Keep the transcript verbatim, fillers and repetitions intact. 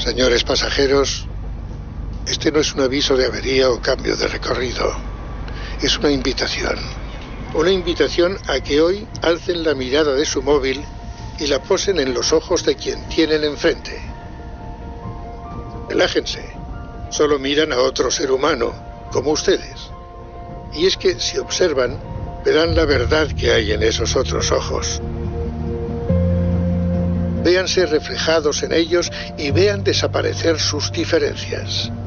Señores pasajeros, este no es un aviso de avería o cambio de recorrido. Es una invitación. Una invitación a que hoy alcen la mirada de su móvil y la posen en los ojos de quien tienen enfrente. Relájense. Solo miran a otro ser humano, como ustedes. Y es que, si observan, verán la verdad que hay en esos otros ojos. Véanse reflejados en ellos y vean desaparecer sus diferencias.